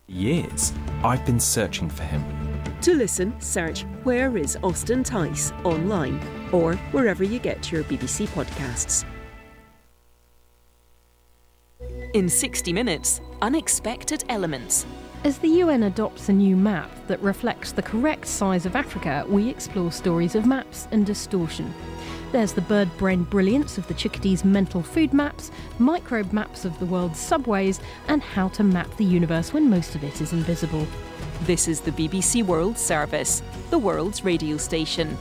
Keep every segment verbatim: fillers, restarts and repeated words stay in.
Years, I've been searching for him. To listen, search Where is Austin Tice online or wherever you get your B B C podcasts. In sixty minutes, unexpected elements. As the U N adopts a new map that reflects the correct size of Africa, we explore stories of maps and distortion. There's the bird brain brilliance of the chickadee's mental food maps, microbe maps of the world's subways, and how to map the universe when most of it is invisible. This is the B B C World Service, the world's radio station.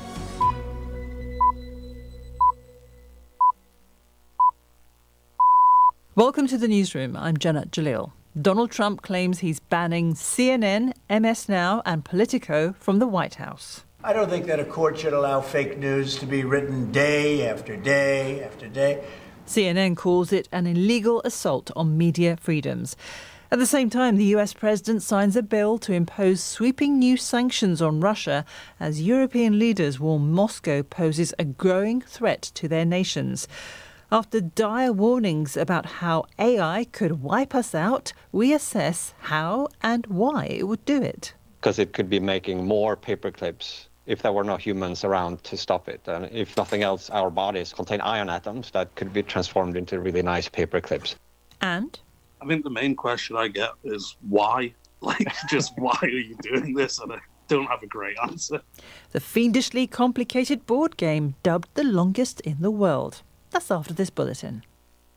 Welcome to the newsroom. I'm Jenna Jalil. Donald Trump claims he's banning C N N, M S Now and Politico from the White House. I don't think that a court should allow fake news to be written day after day after day. C N N calls it an illegal assault on media freedoms. At the same time, the U S president signs a bill to impose sweeping new sanctions on Russia as European leaders warn Moscow poses a growing threat to their nations. After dire warnings about how A I could wipe us out, we assess how and why it would do it. Because it could be making more paperclips if there were no humans around to stop it. And if nothing else, our bodies contain iron atoms that could be transformed into really nice paperclips. And? I think the main question I get is why? Like, just why are you doing this? And I don't have a great answer. The fiendishly complicated board game dubbed the longest in the world. That's after this bulletin.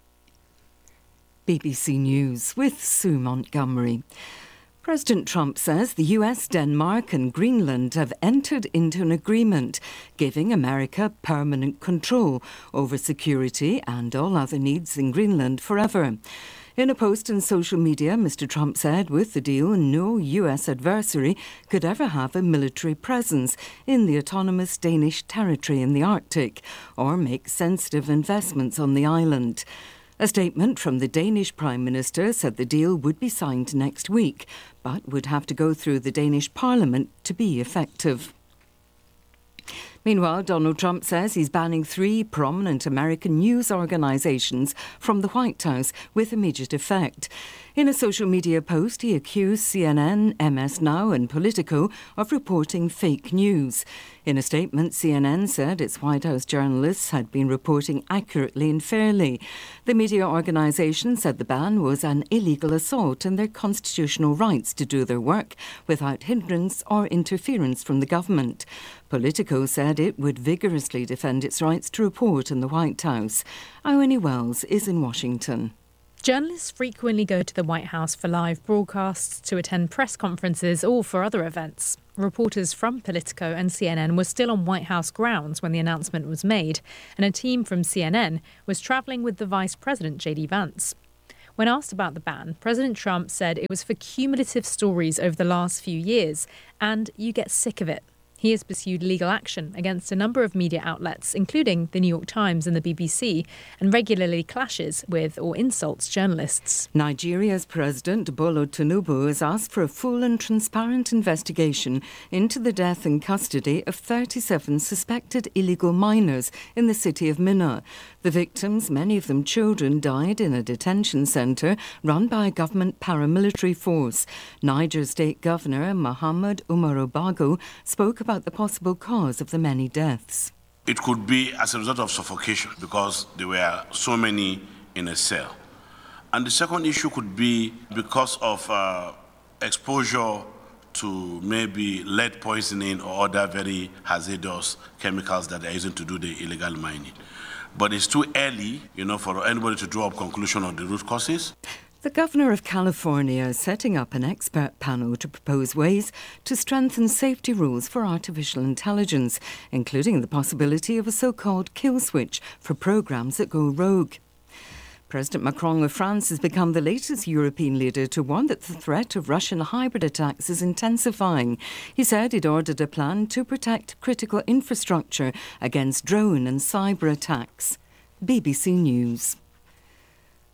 B B C News with Sue Montgomery. President Trump says the U S, Denmark and Greenland have entered into an agreement giving America permanent control over security and all other needs in Greenland forever. In a post on social media, Mister Trump said with the deal, no U S adversary could ever have a military presence in the autonomous Danish territory in the Arctic or make sensitive investments on the island. A statement from the Danish Prime Minister said the deal would be signed next week, but would have to go through the Danish Parliament to be effective. Meanwhile, Donald Trump says he's banning three prominent American news organizations from the White House with immediate effect. In a social media post, he accused C N N, M S Now and Politico of reporting fake news. In a statement, C N N said its White House journalists had been reporting accurately and fairly. The media organisation said the ban was an illegal assault on their constitutional rights to do their work without hindrance or interference from the government. Politico said it would vigorously defend its rights to report in the White House. Ione Wells is in Washington. Journalists frequently go to the White House for live broadcasts, to attend press conferences or for other events. Reporters from Politico and C N N were still on White House grounds when the announcement was made, and a team from C N N was travelling with the Vice President J D Vance. When asked about the ban, President Trump said it was for cumulative stories over the last few years, and you get sick of it. He has pursued legal action against a number of media outlets, including the New York Times and the B B C, and regularly clashes with or insults journalists. Nigeria's President Bola Tinubu has asked for a full and transparent investigation into the death and custody of thirty-seven suspected illegal minors in the city of Minna. The victims, many of them children, died in a detention centre run by a government paramilitary force. Niger State Governor Muhammad Umaru Bago spoke about the possible cause of the many deaths. It could be as a result of suffocation because there were so many in a cell. And the second issue could be because of uh, exposure to maybe lead poisoning or other very hazardous chemicals that they're using to do the illegal mining. But it's too early, you know, for anybody to draw up conclusion on the root causes. The Governor of California is setting up an expert panel to propose ways to strengthen safety rules for artificial intelligence, including the possibility of a so-called kill switch for programs that go rogue. President Macron of France has become the latest European leader to warn that the threat of Russian hybrid attacks is intensifying. He said he'd ordered a plan to protect critical infrastructure against drone and cyber attacks. B B C News.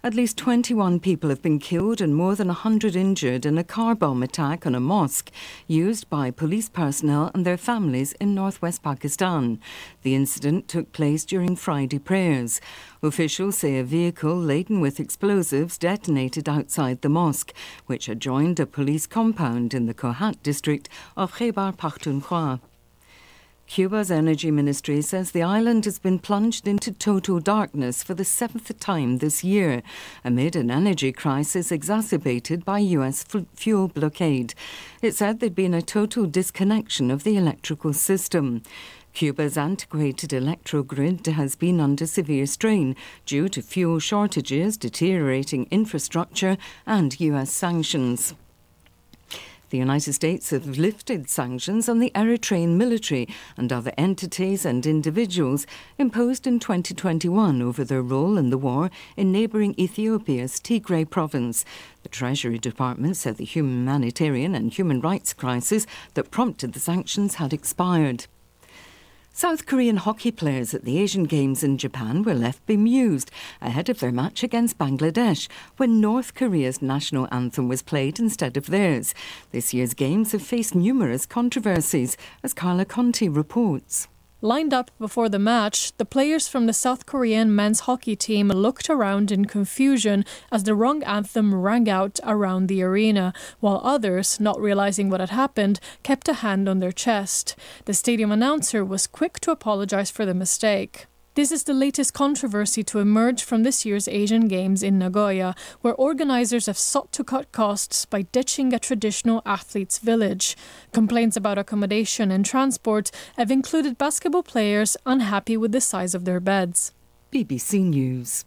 At least twenty-one people have been killed and more than one hundred injured in a car bomb attack on a mosque used by police personnel and their families in northwest Pakistan. The incident took place during Friday prayers. Officials say a vehicle laden with explosives detonated outside the mosque, which adjoined a police compound in the Kohat district of Khyber Pakhtunkhwa. Cuba's energy ministry says the island has been plunged into total darkness for the seventh time this year, amid an energy crisis exacerbated by U S f- fuel blockade. It said there'd been a total disconnection of the electrical system. Cuba's antiquated electrogrid has been under severe strain due to fuel shortages, deteriorating infrastructure and U S sanctions. The United States have lifted sanctions on the Eritrean military and other entities and individuals imposed in twenty twenty-one over their role in the war in neighbouring Ethiopia's Tigray province. The Treasury Department said the humanitarian and human rights crisis that prompted the sanctions had expired. South Korean hockey players at the Asian Games in Japan were left bemused ahead of their match against Bangladesh when North Korea's national anthem was played instead of theirs. This year's Games have faced numerous controversies, as Carla Conti reports. Lined up before the match, the players from the South Korean men's hockey team looked around in confusion as the wrong anthem rang out around the arena, while others, not realizing what had happened, kept a hand on their chest. The stadium announcer was quick to apologize for the mistake. This is the latest controversy to emerge from this year's Asian Games in Nagoya, where organisers have sought to cut costs by ditching a traditional athletes' village. Complaints about accommodation and transport have included basketball players unhappy with the size of their beds. B B C News.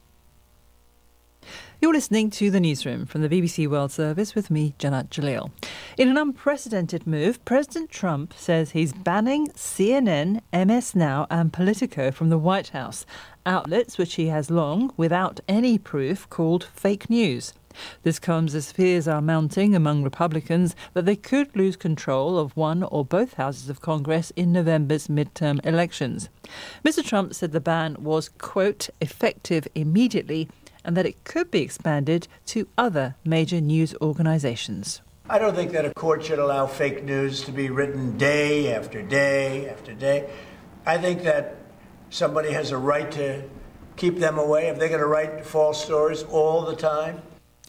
You're listening to The Newsroom from the B B C World Service with me, Janat Jalil. In an unprecedented move, President Trump says he's banning C N N, M S Now and Politico from the White House, outlets which he has long, without any proof, called fake news. This comes as fears are mounting among Republicans that they could lose control of one or both houses of Congress in November's midterm elections. Mister Trump said the ban was, quote, effective immediately, and that it could be expanded to other major news organizations. I don't think that a court should allow fake news to be written day after day after day. I think that somebody has a right to keep them away. If they're going to write false stories all the time.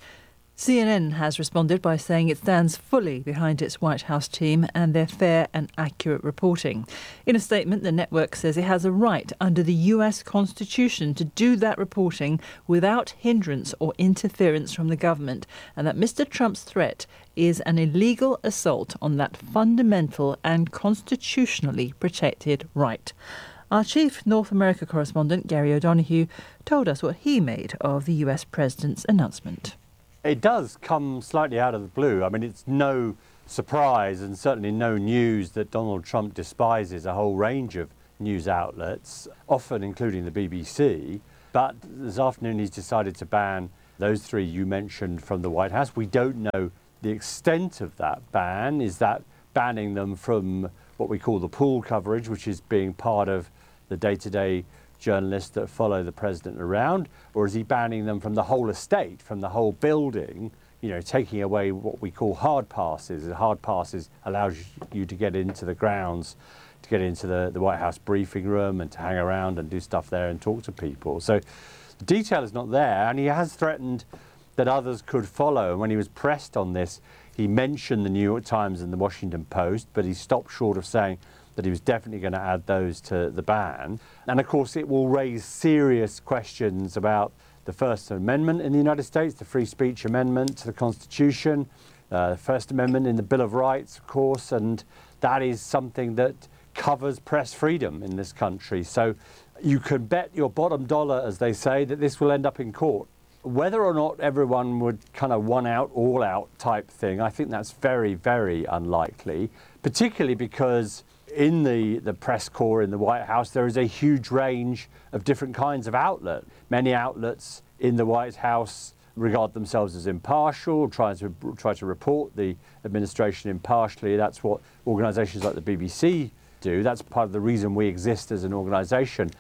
C N N has responded by saying it stands fully behind its White House team and their fair and accurate reporting. In a statement, the network says it has a right under the U S Constitution to do that reporting without hindrance or interference from the government, and that Mister Trump's threat is an illegal assault on that fundamental and constitutionally protected right. Our chief North America correspondent, Gary O'Donoghue, told us what he made of the U S president's announcement. It does come slightly out of the blue. I mean, it's no surprise and certainly no news that Donald Trump despises a whole range of news outlets, often including the B B C. But this afternoon he's decided to ban those three you mentioned from the White House. We don't know the extent of that ban. Is that banning them from what we call the pool coverage, which is being part of the day-to-day journalists that follow the president around, or is he banning them from the whole estate, from the whole building, you know, taking away what we call hard passes? Hard passes allows you to get into the grounds, to get into the, the White House briefing room and to hang around and do stuff there and talk to people. So the detail is not there, and he has threatened that others could follow. And when he was pressed on this, he mentioned the New York Times and the Washington Post, but he stopped short of saying that he was definitely going to add those to the ban. And of course it will raise serious questions about the First Amendment in the United States, the Free Speech Amendment to the Constitution, uh, the First Amendment in the Bill of Rights, of course, and that is something that covers press freedom in this country. So you can bet your bottom dollar, as they say, that this will end up in court. Whether or not everyone would kind of one out, all out type thing, I think that's very, very unlikely, particularly because in the, the press corps in the White House, there is a huge range of different kinds of outlet. Many outlets in the White House regard themselves as impartial, try to try to report the administration impartially. That's what organisations like the B B C do. That's part of the reason we exist as an organisation.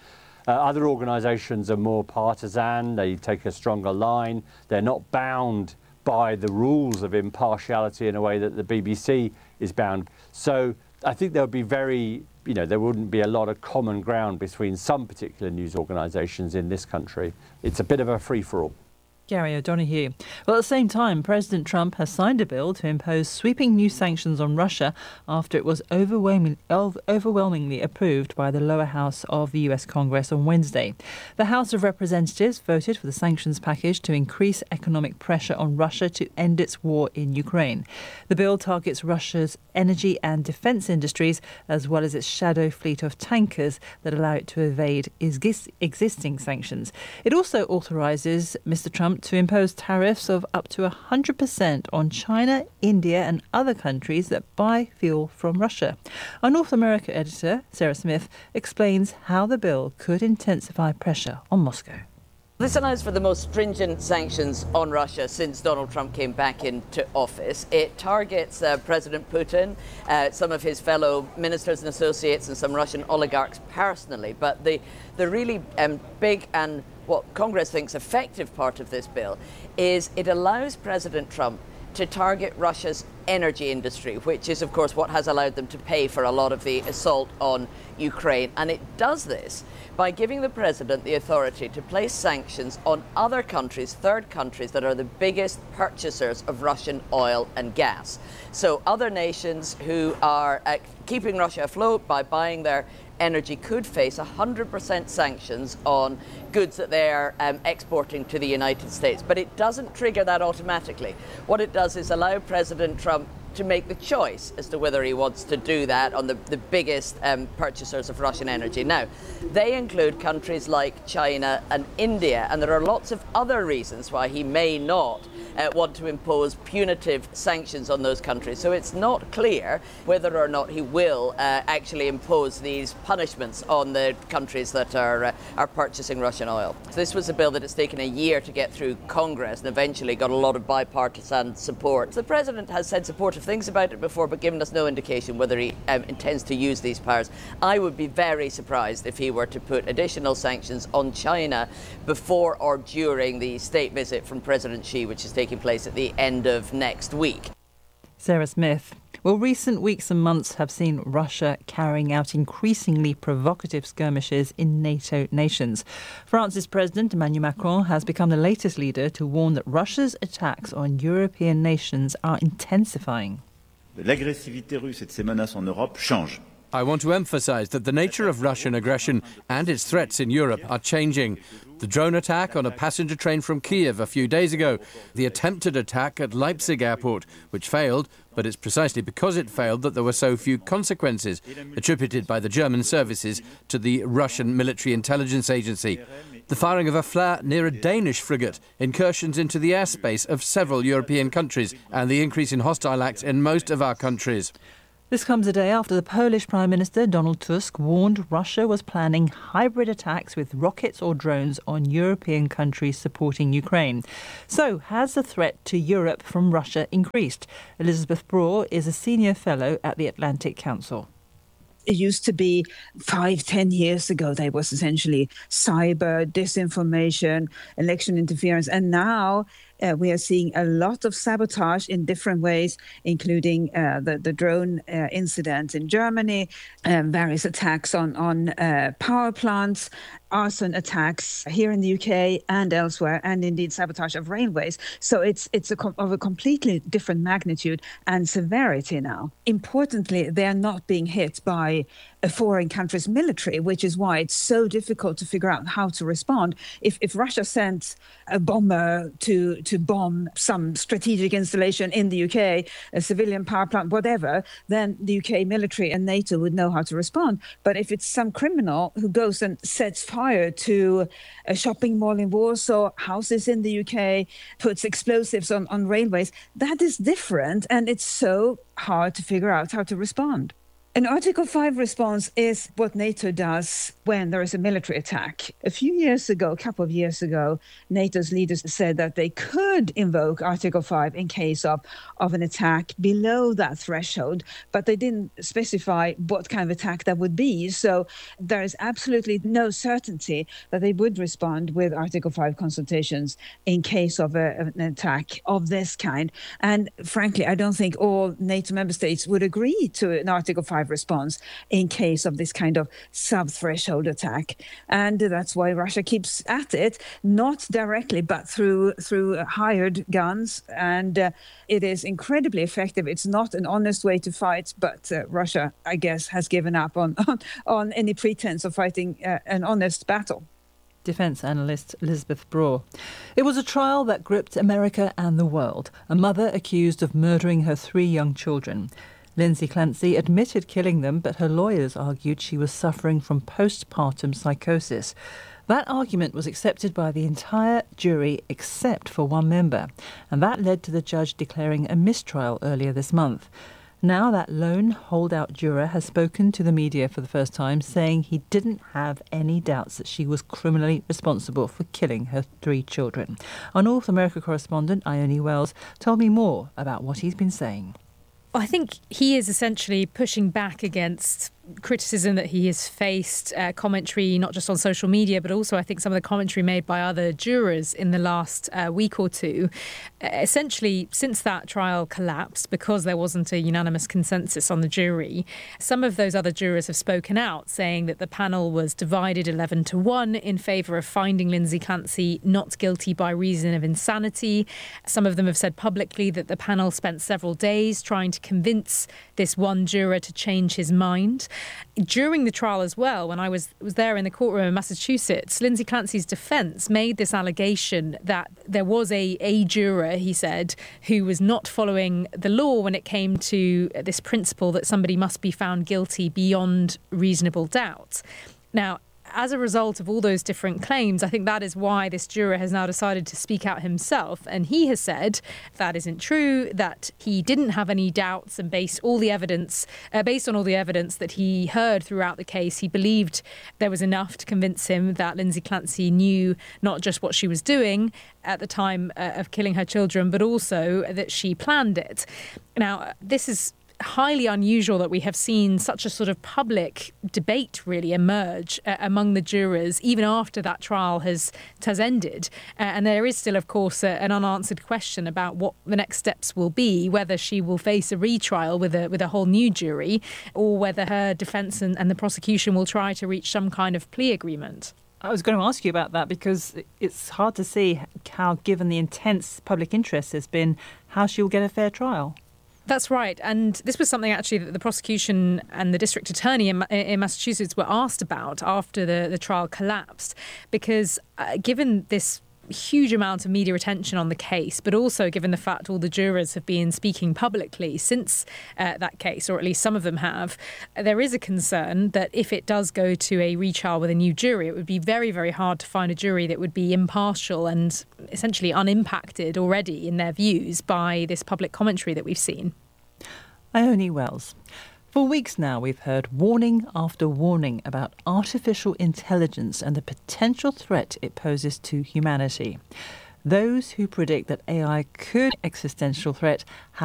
Uh, other organisations are more partisan, they take a stronger line, they're not bound by the rules of impartiality in a way that the B B C is bound. So I think there would be very, you know, there wouldn't be a lot of common ground between some particular news organisations in this country. It's a bit of a free-for-all. Gary O'Donoghue. Well, at the same time, President Trump has signed a bill to impose sweeping new sanctions on Russia after it was overwhelming, overwhelmingly approved by the lower house of the U S Congress on Wednesday. The House of Representatives voted for the sanctions package to increase economic pressure on Russia to end its war in Ukraine. The bill targets Russia's energy and defence industries, as well as its shadow fleet of tankers that allow it to evade existing sanctions. It also authorises Mister Trump to impose tariffs of up to one hundred percent on China, India and other countries that buy fuel from Russia. Our North America editor, Sarah Smith, explains how the bill could intensify pressure on Moscow. This allows for the most stringent sanctions on Russia since Donald Trump came back into office. It targets uh, President Putin, uh, some of his fellow ministers and associates and some Russian oligarchs personally. But the, the really um, big and what Congress thinks effective part of this bill is it allows President Trump to target Russia's energy industry, which is, of course, what has allowed them to pay for a lot of the assault on Ukraine. And it does this by giving the president the authority to place sanctions on other countries, third countries, that are the biggest purchasers of Russian oil and gas. So other nations who are uh, keeping Russia afloat by buying their energy could face one hundred percent sanctions on goods that they are um, exporting to the United States. But it doesn't trigger that automatically. What it does is allow President Trump to make the choice as to whether he wants to do that on the, the biggest um, purchasers of Russian energy. Now, they include countries like China and India, and there are lots of other reasons why he may not uh, want to impose punitive sanctions on those countries. So it's not clear whether or not he will uh, actually impose these punishments on the countries that are, uh, are purchasing Russian oil. So this was a bill that has taken a year to get through Congress and eventually got a lot of bipartisan support. The president has said supportive things about it before, but given us no indication whether he um, intends to use these powers. I would be very surprised if he were to put additional sanctions on China before or during the state visit from President Xi, which is taking place at the end of next week. Sarah Smith. Well, recent weeks and months have seen Russia carrying out increasingly provocative skirmishes in NATO nations. France's President Emmanuel Macron has become the latest leader to warn that Russia's attacks on European nations are intensifying. L'agressivité russe et de ses menaces en Europe change. I want to emphasize that the nature of Russian aggression and its threats in Europe are changing. The drone attack on a passenger train from Kiev a few days ago, the attempted attack at Leipzig airport, which failed, but it's precisely because it failed that there were so few consequences, attributed by the German services to the Russian military intelligence agency. The firing of a flare near a Danish frigate, incursions into the airspace of several European countries, and the increase in hostile acts in most of our countries. This comes a day after the Polish Prime Minister Donald Tusk warned Russia was planning hybrid attacks with rockets or drones on European countries supporting Ukraine. So, has the threat to Europe from Russia increased? Elizabeth Braw is a senior fellow at the Atlantic Council. It used to be five, ten years ago, there was essentially cyber, disinformation, election interference. And now uh, we are seeing a lot of sabotage in different ways, including uh, the, the drone uh, incident in Germany, um, various attacks on, on uh, power plants, arson attacks here in the U K and elsewhere, and indeed sabotage of railways. So it's it's a com- of a completely different magnitude and severity now. Importantly, they are not being hit by a foreign country's military, which is why it's so difficult to figure out how to respond. If if Russia sent a bomber to to bomb some strategic installation in the U K, a civilian power plant, whatever, then the U K military and NATO would know how to respond. But if it's some criminal who goes and sets fire to a shopping mall in Warsaw, houses in the U K, puts explosives on, on railways, that is different, and it's so hard to figure out how to respond. An Article five response is what NATO does when there is a military attack. A few years ago, a couple of years ago, NATO's leaders said that they could invoke Article five in case of, of an attack below that threshold, but they didn't specify what kind of attack that would be. So there is absolutely no certainty that they would respond with Article five consultations in case of a, an attack of this kind. And frankly, I don't think all NATO member states would agree to an Article five response in case of this kind of sub-threshold attack. And that's why Russia keeps at it, not directly, but through through hired guns. And uh, it is incredibly effective. It's not an honest way to fight, but uh, Russia, I guess, has given up on, on, on any pretense of fighting uh, an honest battle. Defence analyst Elizabeth Braw. It was a trial that gripped America and the world. A mother accused of murdering her three young children. Lindsay Clancy admitted killing them, but her lawyers argued she was suffering from postpartum psychosis. That argument was accepted by the entire jury except for one member, and that led to the judge declaring a mistrial earlier this month. Now that lone holdout juror has spoken to the media for the first time, saying he didn't have any doubts that she was criminally responsible for killing her three children. Our North America correspondent, Ione Wells, told me more about what he's been saying. I think he is essentially pushing back against criticism that he has faced, uh, commentary not just on social media, but also I think some of the commentary made by other jurors in the last uh, week or two. Uh, essentially, since that trial collapsed, because there wasn't a unanimous consensus on the jury, some of those other jurors have spoken out, saying that the panel was divided eleven to one in favour of finding Lindsay Clancy not guilty by reason of insanity. Some of them have said publicly that the panel spent several days trying to convince this one juror to change his mind. During the trial as well, when I was was there in the courtroom in Massachusetts, Lindsay Clancy's defence made this allegation that there was a, a juror, he said, who was not following the law when it came to this principle that somebody must be found guilty beyond reasonable doubt. Now, as a result of all those different claims, I think that is why this juror has now decided to speak out himself. And he has said that isn't true, that he didn't have any doubts, and based all the evidence, uh, based on all the evidence that he heard throughout the case, he believed there was enough to convince him that Lindsay Clancy knew not just what she was doing at the time uh, of killing her children, but also that she planned it. Now, this is highly unusual that we have seen such a sort of public debate really emerge uh, among the jurors, even after that trial has has ended. Uh, and there is still, of course, a, an unanswered question about what the next steps will be, whether she will face a retrial with a with a whole new jury, or whether her defence and, and the prosecution will try to reach some kind of plea agreement. I was going to ask you about that because it's hard to see how, given the intense public interest there's been, how she will get a fair trial. That's right. And this was something actually that the prosecution and the district attorney in, in Massachusetts were asked about after the, the trial collapsed, because uh, given this huge amount of media attention on the case, but also given the fact all the jurors have been speaking publicly since uh, that case, or at least some of them have, there is a concern that if it does go to a retrial with a new jury, it would be very, very hard to find a jury that would be impartial and essentially unimpacted already in their views by this public commentary that we've seen. Ione Wells. For weeks now, we've heard warning after warning about artificial intelligence and the potential threat it poses to humanity. Those who predict that A I could existential threat have